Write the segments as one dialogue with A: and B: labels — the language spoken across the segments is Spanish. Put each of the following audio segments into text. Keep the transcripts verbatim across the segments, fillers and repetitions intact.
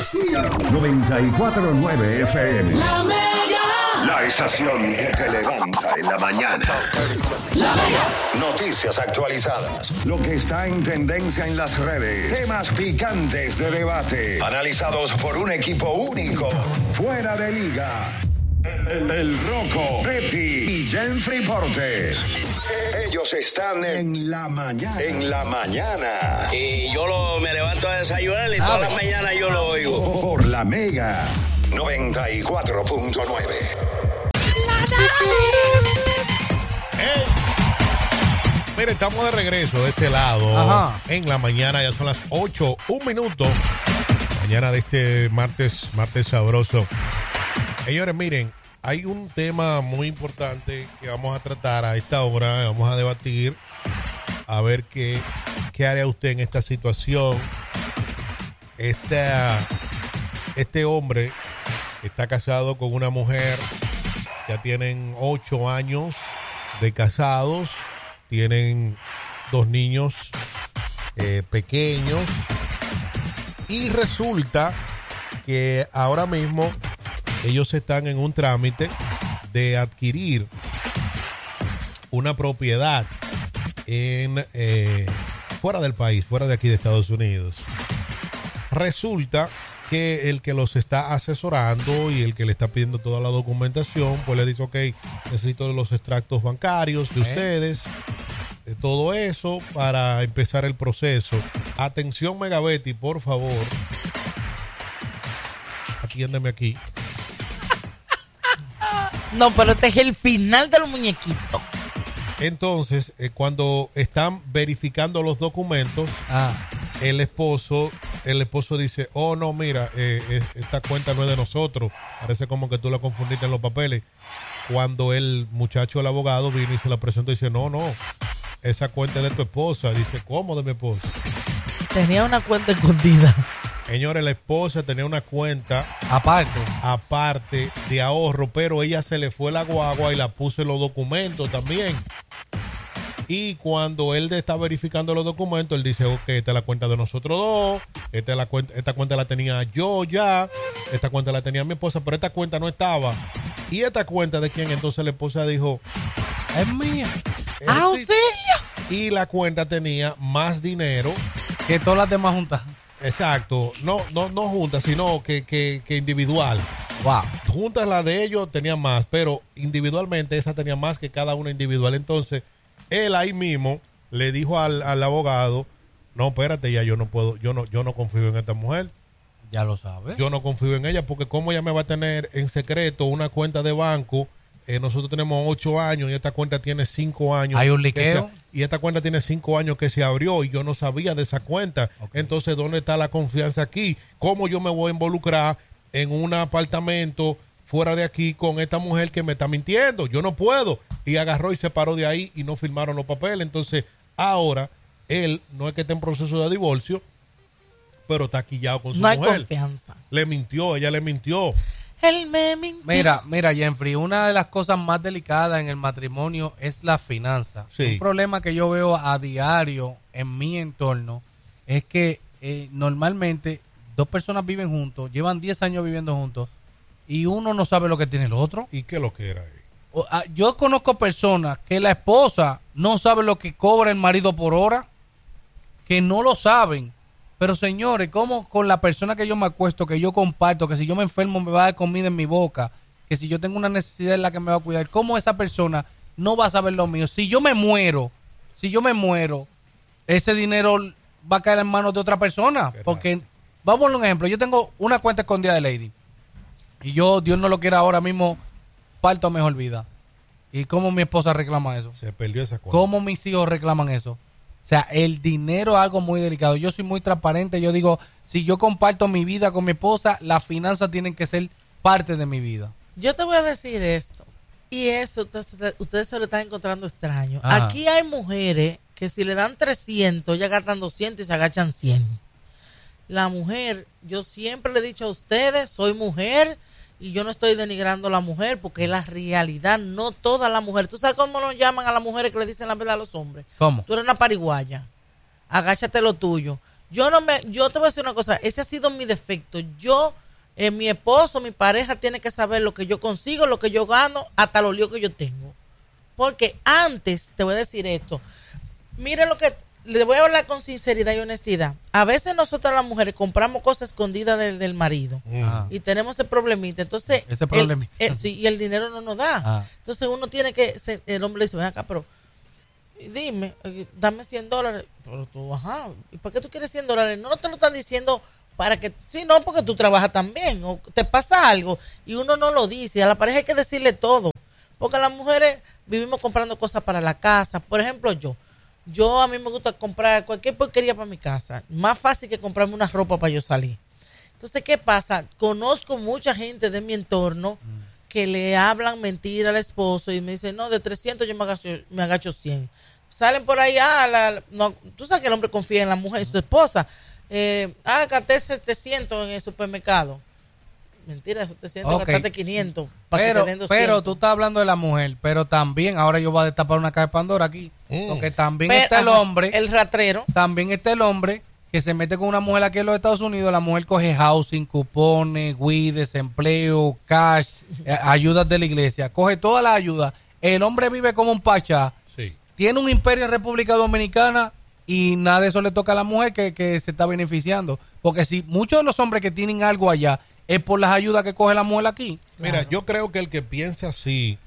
A: noventa y cuatro punto nueve F M.
B: La Mega.
A: La estación que te levanta en la mañana.
B: La Mega.
A: Noticias actualizadas. Lo que está en tendencia en las redes. Temas picantes de debate. Analizados por un equipo único. Fuera de liga. El, el Rocco, Betty y Jenfrey Portes. Ellos están en la mañana. En la mañana.
C: Y yo lo, me levanto a desayunar y todas las mañanas yo lo oigo.
A: Por la Mega noventa y cuatro punto nueve.
D: Hey. Mire, estamos de regreso de este lado. Ajá. En la mañana, ya son las ocho, un minuto. Mañana de este martes, martes sabroso. Señores, miren, hay un tema muy importante que vamos a tratar a esta hora. Vamos a debatir a ver qué, qué haría usted en esta situación. Esta, este hombre está casado con una mujer. Ya tienen ocho años de casados. Tienen dos niños eh, pequeños. Y resulta que ahora mismo ellos están en un trámite de adquirir una propiedad en eh, fuera del país, fuera de aquí de Estados Unidos. Resulta que el que los está asesorando y el que le está pidiendo toda la documentación, pues le dice, ok, necesito los extractos bancarios de ustedes, de todo eso para empezar el proceso. Atención, Megabetti, por favor. Atiéndeme aquí.
E: No, pero este es el final del muñequito.
D: Entonces, eh, cuando están verificando los documentos, ah. el esposo el esposo dice, oh, no, mira, eh, eh, esta cuenta no es de nosotros. Parece como que tú la confundiste en los papeles. Cuando el muchacho, el abogado, viene y se la presenta y dice, no, no, esa cuenta es de tu esposa. Dice, ¿cómo de mi esposa?
E: Tenía una cuenta escondida.
D: Señores, la esposa tenía una cuenta
E: aparte
D: aparte de ahorro, pero ella se le fue la guagua y la puso en los documentos también. Y cuando él está verificando los documentos, él dice, ok, esta es la cuenta de nosotros dos, esta, es la cuenta, esta cuenta la tenía yo ya, esta cuenta la tenía mi esposa, pero esta cuenta no estaba. ¿Y esta cuenta de quién? Entonces la esposa dijo,
E: es mía. ¡Auxilio!
D: Y la cuenta tenía más dinero
E: que todas las demás juntas.
D: Exacto, no, no, no juntas, sino que, que, que individual.
E: Wow.
D: Juntas la de ellos tenían más, pero individualmente esa tenía más que cada una individual. Entonces, él ahí mismo le dijo al, al abogado, no, espérate, ya yo no puedo, yo no, yo no confío en esta mujer.
E: Ya lo sabe.
D: Yo no confío en ella porque cómo ella me va a tener en secreto una cuenta de banco. Eh, nosotros tenemos ocho años y esta cuenta tiene cinco años.
E: ¿Hay un liqueo?
D: Se, y esta cuenta tiene cinco años que se abrió y yo no sabía de esa cuenta. Okay. Entonces, ¿dónde está la confianza aquí? ¿Cómo yo me voy a involucrar en un apartamento fuera de aquí con esta mujer que me está mintiendo? Yo no puedo. Y agarró y se paró de ahí y no firmaron los papeles. Entonces, ahora, él no es que esté en proceso de divorcio, pero está quillado con su
E: no
D: mujer.
E: No hay confianza.
D: Le mintió, ella le mintió.
E: Él me mintió.
F: Mira, mira, Jenfrey, una de las cosas más delicadas en el matrimonio es la finanza. Sí. Un problema que yo veo a diario en mi entorno es que eh, normalmente dos personas viven juntos, llevan diez años viviendo juntos y uno no sabe lo que tiene el otro.
D: ¿Y qué lo que era ahí?
F: O, a, yo conozco personas que la esposa no sabe lo que cobra el marido por hora, que no lo saben. Pero señores, ¿cómo con la persona que yo me acuesto, que yo comparto, que si yo me enfermo me va a dar comida en mi boca, que si yo tengo una necesidad en la que me va a cuidar, cómo esa persona no va a saber lo mío? Si yo me muero, si yo me muero, ese dinero va a caer en manos de otra persona. Porque, vamos a poner un ejemplo, yo tengo una cuenta escondida de Lady y yo, Dios no lo quiera, ahora mismo parto a mejor vida. ¿Y cómo mi esposa reclama eso?
D: Se perdió esa cuenta.
F: ¿Cómo mis hijos reclaman eso? O sea, el dinero es algo muy delicado. Yo soy muy transparente. Yo digo, si yo comparto mi vida con mi esposa, las finanzas tienen que ser parte de mi vida.
E: Yo te voy a decir esto. Y eso ustedes, ustedes se lo están encontrando extraño. Ajá. Aquí hay mujeres que si le dan trescientos, ya gastan doscientos y se agachan cien. La mujer, yo siempre le he dicho a ustedes, soy mujer y yo no estoy denigrando a la mujer porque es la realidad, no toda la mujer. ¿Tú sabes cómo nos llaman a las mujeres que le dicen la verdad a los hombres?
F: ¿Cómo?
E: Tú eres una pariguaya, agáchate lo tuyo. Yo no me, yo te voy a decir una cosa, ese ha sido mi defecto. Yo, eh, mi esposo, mi pareja tiene que saber lo que yo consigo, lo que yo gano, hasta los líos que yo tengo. Porque antes, te voy a decir esto, mire lo que, le voy a hablar con sinceridad y honestidad. A veces nosotras las mujeres compramos cosas escondidas del, del marido
F: Ah.
E: y tenemos ese problemita. Entonces,
F: Ese
E: el-
F: problemita.
E: el- sí, y el dinero no nos da.
F: Ah.
E: Entonces uno tiene que, se- el hombre le dice, ven acá, pero dime, eh, dame cien dólares. Pero tú, ajá, ¿y por qué tú quieres cien dólares? No, no te lo están diciendo para que, sí, no, porque tú trabajas también, o te pasa algo, y uno no lo dice. A la pareja hay que decirle todo, porque las mujeres vivimos comprando cosas para la casa. Por ejemplo, yo, yo a mí me gusta comprar cualquier porquería para mi casa. Más fácil que comprarme una ropa para yo salir. Entonces, ¿qué pasa? Conozco mucha gente de mi entorno que le hablan mentira al esposo y me dicen, no, de trescientos yo me agacho, me agacho cien. Salen por ahí, ah, la, no, tú sabes que el hombre confía en la mujer, en su esposa. Eh, ah, gasté setecientos en el supermercado. Mentira, setecientos,
F: Ok.
E: gastaste quinientos. Para
F: Pero,
E: que te den doscientos.
F: pero tú estás hablando de la mujer, pero también, ahora yo voy a destapar una caja de Pandora aquí,
D: Mm.
F: porque también
E: Pero,
F: está el
E: ajá,
F: hombre,
E: el ratrero.
F: también está el hombre que se mete con una mujer aquí en los Estados Unidos, la mujer coge housing, cupones, Wii, desempleo, cash, eh, ayudas de la iglesia, coge todas las ayudas, el hombre vive como un pachá,
D: Sí.
F: tiene un imperio en República Dominicana y nada de eso le toca a la mujer que, que se está beneficiando, porque si muchos de los hombres que tienen algo allá es por las ayudas que coge la mujer aquí,
D: Mira, yo creo que el que piensa así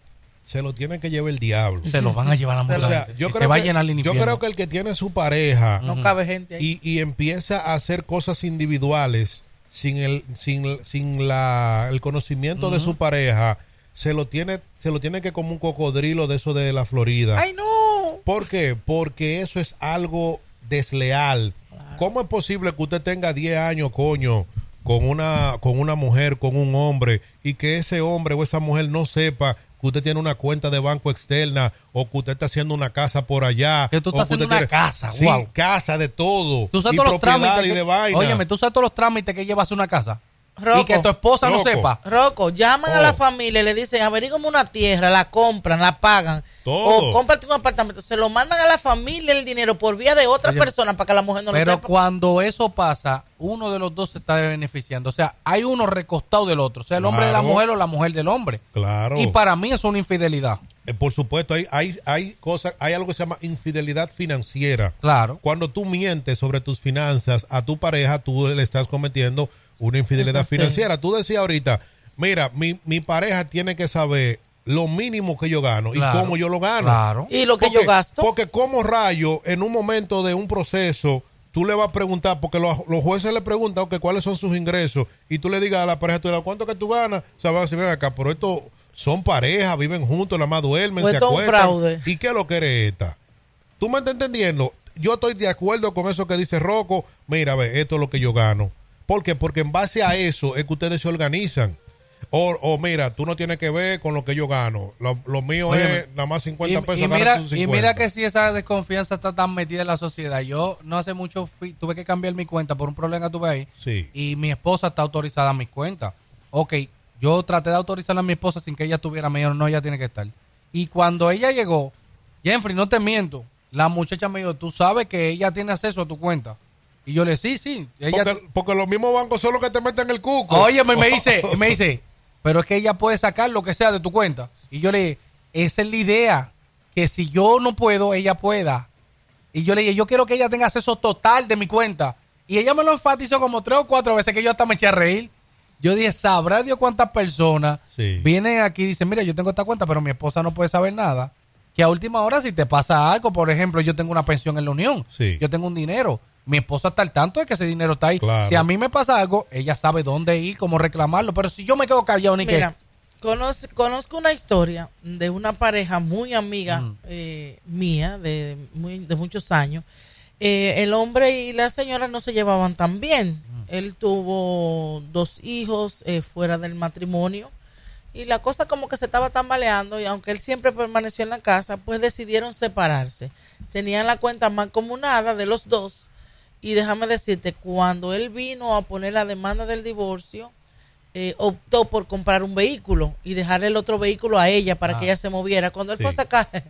D: se lo tiene que llevar el diablo.
F: se los van a llevar a la
D: O
F: mujer.
D: sea, yo
F: que
D: creo
F: se va a
D: que,
F: llenar el
D: yo
F: infierno.
D: creo que el que tiene su pareja
E: No cabe gente ahí.
D: y, y empieza a hacer cosas individuales sin el sin, sin la el conocimiento de su pareja, se lo tiene se lo tiene que como un cocodrilo de eso de la Florida.
E: ¡Ay, no!
D: ¿Por qué? Porque eso es algo desleal. ¿Cómo es posible que usted tenga diez años, coño, con una con una mujer, con un hombre, y que ese hombre o esa mujer no sepa que usted tiene una cuenta de banco externa o que usted está haciendo una casa por allá?
F: Que tú estás
D: o
F: haciendo
D: usted
F: una casa,
D: Sí,
F: wow.
D: casa de todo.
F: Tú sabes
D: y
F: todos los
D: propiedad
F: trámites
D: y
F: que,
D: de vaina.
F: óyeme, tú sabes todos los trámites que llevas a una casa.
E: Rocco.
F: Y que tu esposa no
D: Rocco.
F: sepa.
E: Rocco, llaman a
D: Oh.
E: la familia y le dicen, averígame una tierra, la compran, la pagan.
D: Todo.
E: O cómprate un apartamento. Se lo mandan a la familia el dinero por vía de otra
F: Oye,
E: persona para que la mujer no lo
F: Pero
E: sepa.
F: cuando eso pasa, uno de los dos se está beneficiando. O sea, hay uno recostado del otro. O sea, el hombre de la
D: Claro.
F: mujer o la mujer del hombre.
D: Claro.
F: Y para mí es una infidelidad.
D: Eh, por supuesto, hay, hay, hay cosas, hay algo que se llama infidelidad financiera.
F: Claro.
D: Cuando tú mientes sobre tus finanzas a tu pareja, tú le estás cometiendo una infidelidad
E: Sí.
D: financiera. Tú decías ahorita, mira, mi, mi pareja tiene que saber lo mínimo que yo gano
F: Claro.
D: y cómo yo lo gano.
F: Claro.
E: Y lo que
D: Porque-
E: yo gasto.
D: Porque como rayo, en un momento de un proceso, tú le vas a preguntar, porque los, los jueces le preguntan que cuáles son sus ingresos, y tú le digas a la pareja, tú le digas, ¿cuánto que tú ganas? O sea, van a decir, ven acá, pero esto son parejas, viven juntos, nada más duermen,
E: O
D: se
E: esto es un
D: acuestan.
E: fraude.
D: ¿Y qué es lo que eres esta? ¿Tú me estás entendiendo? Yo estoy de acuerdo con eso que dice Rocco. Mira, ve, esto es lo que yo gano. ¿Por qué? Porque en base a eso es que ustedes se organizan. O, o mira, tú no tienes que ver con lo que yo gano. Lo, lo mío
F: Óyeme,
D: es nada más
F: Y,
D: cincuenta pesos.
F: y
D: ganas
F: mira,
D: tus
F: y
D: cincuenta.
F: mira que si esa desconfianza está tan metida en la sociedad. Yo no hace mucho fui- tuve que cambiar mi cuenta por un problema que tuve ahí.
D: Sí.
F: Y mi esposa está autorizada a mis cuentas. Ok, yo traté de autorizarla a mi esposa sin que ella tuviera, me dijo, no, ella tiene que estar. Y cuando ella llegó, Jeffrey, no te miento, la muchacha me dijo, tú sabes que ella tiene acceso a tu cuenta. Y yo le dije, sí, sí. Ella,
D: Porque, porque los mismos bancos son los que te meten el cuco.
F: oye, me, me dice, me dice, pero es que ella puede sacar lo que sea de tu cuenta. Y yo le dije, esa es la idea, que si yo no puedo, ella pueda. Y yo le dije, yo quiero que ella tenga acceso total de mi cuenta. Y ella me lo enfatizó como tres o cuatro veces que yo hasta me eché a reír. Yo dije, ¿sabrá Dios cuántas personas
D: Sí.
F: vienen aquí y dicen, mira, yo tengo esta cuenta, pero mi esposa no puede saber nada? Que a última hora si te pasa algo, por ejemplo, yo tengo una pensión en la unión,
D: Sí.
F: yo tengo un dinero, mi esposa está al tanto de que ese dinero está ahí.
D: Claro.
F: Si a mí me pasa algo, ella sabe dónde ir, cómo reclamarlo, pero si yo me quedo callado ni
E: Mira,
F: qué.
E: conoz- conozco una historia de una pareja muy amiga eh, mía, de, muy, de muchos años. Eh, el hombre y la señora no se llevaban tan bien. Él tuvo dos hijos eh, fuera del matrimonio y la cosa como que se estaba tambaleando, y aunque él siempre permaneció en la casa, pues decidieron separarse. Tenían la cuenta mancomunada de los dos, y déjame decirte, cuando él vino a poner la demanda del divorcio, eh, optó por comprar un vehículo y dejarle el otro vehículo a ella para
F: Ah.
E: que ella se moviera. Cuando él
D: Sí.
E: fue a sacar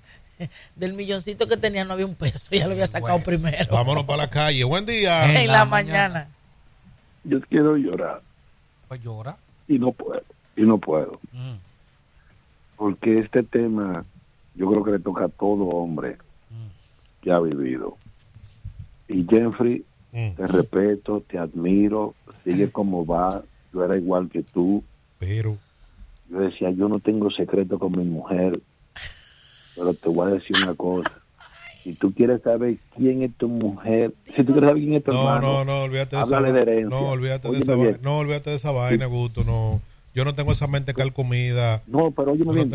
E: del milloncito que tenía no había un peso, ya lo había sacado
F: Bueno,
E: primero.
D: Vámonos para la calle. Buen día.
E: En,
F: En
E: la,
F: la
E: mañana.
F: mañana.
G: Yo quiero llorar
F: Pues llora.
G: y no puedo, y no puedo.
F: Mm.
G: Porque este tema yo creo que le toca a todo hombre que ha vivido. Y Jeffrey,
D: Mm.
G: te respeto, te admiro, sigue como va, yo era igual que tú.
D: Pero.
G: Yo decía, yo no tengo secreto con mi mujer, pero te voy a decir una cosa. Si tú quieres saber quién es tu mujer, si tú quieres saber quién es tu
D: No,
G: hermano,
D: no, no, olvídate de esa
G: háblale de
D: vaina.
G: herencia.
D: No, olvídate de
G: Óyeme
D: esa
G: bien.
D: vaina. No, olvídate de esa vaina, Gusto. No. Yo no tengo esa mente calcomida.
G: No, pero óyeme
D: Yo no
G: bien,